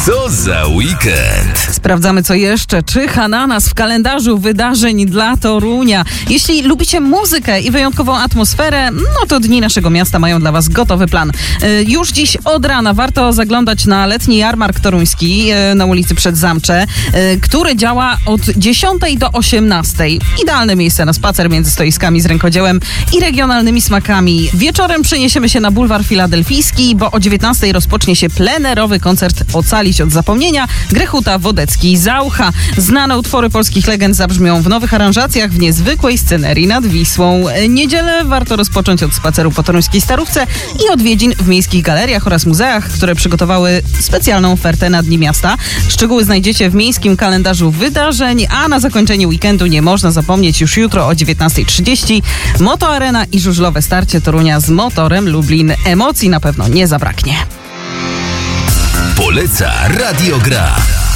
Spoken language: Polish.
Co za weekend? Sprawdzamy, co jeszcze czyha na nas w kalendarzu wydarzeń dla Torunia. Jeśli lubicie muzykę i wyjątkową atmosferę, no to dni naszego miasta mają dla was gotowy plan. Już dziś od rana warto zaglądać na letni jarmark toruński na ulicy Przedzamcze, który działa od 10 do 18. Idealne miejsce na spacer między stoiskami z rękodziełem i regionalnymi smakami. Wieczorem przeniesiemy się na bulwar filadelfijski, bo o 19 rozpocznie się plenerowy koncert Ocalić od zapomnienia Grechuta, Wodecki i Zaucha. Znane utwory polskich legend zabrzmią w nowych aranżacjach w niezwykłej scenerii nad Wisłą. Niedzielę warto rozpocząć od spaceru po toruńskiej Starówce i odwiedzin w miejskich galeriach oraz muzeach, które przygotowały specjalną ofertę na Dni Miasta. Szczegóły znajdziecie w miejskim kalendarzu wydarzeń, a na zakończenie weekendu nie można zapomnieć już jutro o 19:30 Moto Arena i żużlowe starcie Torunia z Motorem Lublin. Emocji na pewno nie zabraknie. Poleca Radio Gra.